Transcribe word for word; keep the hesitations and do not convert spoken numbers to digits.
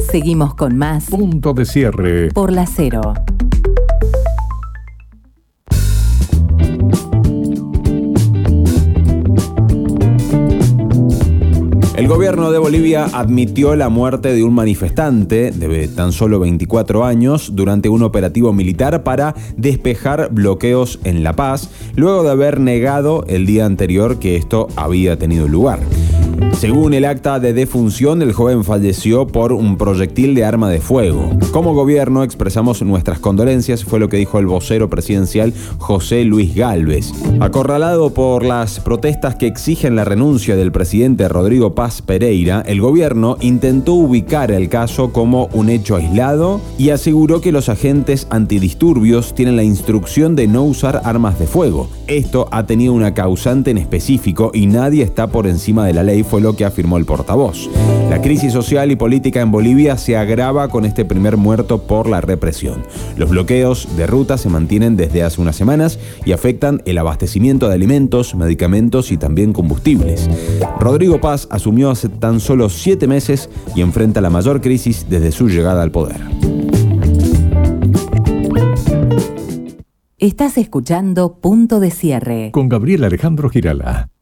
Seguimos con más Punto de Cierre por la Cero. El gobierno de Bolivia admitió la muerte de un manifestante de tan solo veinticuatro años durante un operativo militar para despejar bloqueos en La Paz, luego de haber negado el día anterior que esto había tenido lugar. Según el acta de defunción, el joven falleció por un proyectil de arma de fuego. Como gobierno expresamos nuestras condolencias, fue lo que dijo el vocero presidencial José Luis Gálvez. Acorralado por las protestas que exigen la renuncia del presidente Rodrigo Paz Pereira, el gobierno intentó ubicar el caso como un hecho aislado y aseguró que los agentes antidisturbios tienen la instrucción de no usar armas de fuego. Esto ha tenido una causante en específico y nadie está por encima de la ley, fue lo que afirmó el portavoz. La crisis social y política en Bolivia se agrava con este primer muerto por la represión. Los bloqueos de ruta se mantienen desde hace unas semanas y afectan el abastecimiento de alimentos, medicamentos y también combustibles. Rodrigo Paz asumió hace tan solo siete meses y enfrenta la mayor crisis desde su llegada al poder. Estás escuchando Punto de Cierre con Gabriel Alejandro Girala.